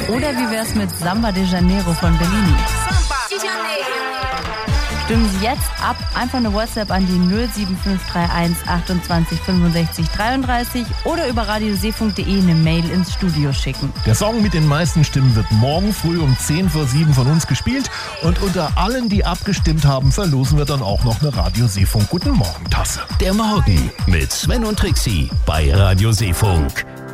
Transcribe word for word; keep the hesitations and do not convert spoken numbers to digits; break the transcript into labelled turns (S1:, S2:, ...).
S1: Oder wie wär's mit Samba de Janeiro von Bellini? Stimmen Sie jetzt ab, einfach eine WhatsApp an die null sieben fünf drei eins achtundzwanzig fünfundsechzig dreiunddreißig oder über radiosee punkt de eine Mail ins Studio schicken.
S2: Der Song mit den meisten Stimmen wird morgen früh um zehn vor sieben von uns gespielt und unter allen, die abgestimmt haben, verlosen wir dann auch noch eine Radio Seefunk Guten Morgen Tasse.
S3: Der Morgen mit Sven und Trixie bei Radio Seefunk.